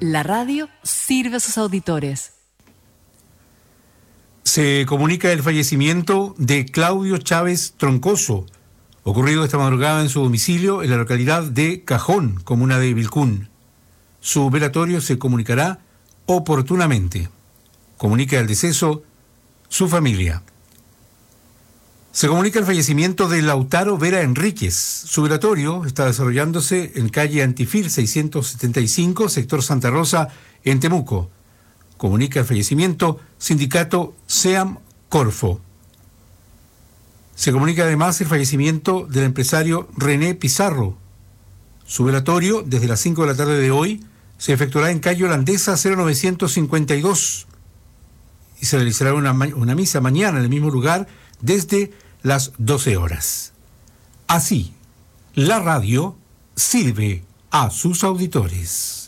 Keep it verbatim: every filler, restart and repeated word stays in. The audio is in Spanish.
La radio sirve a sus auditores. Se comunica el fallecimiento de Claudio Chávez Troncoso, ocurrido esta madrugada en su domicilio en la localidad de Cajón, comuna de Vilcún. Su velatorio se comunicará oportunamente. Comunica el deceso su familia. Se comunica el fallecimiento de Lautaro Vera Enríquez. Su velatorio está desarrollándose en calle Antifil seiscientos setenta y cinco, sector Santa Rosa, en Temuco. Comunica el fallecimiento sindicato SEAM Corfo. Se comunica además el fallecimiento del empresario René Pizarro. Su velatorio, desde las cinco de la tarde de hoy, se efectuará en calle Holandesa cero novecientos cincuenta y dos y se realizará una, una misa mañana en el mismo lugar desde las doce horas. Así, la radio sirve a sus auditores.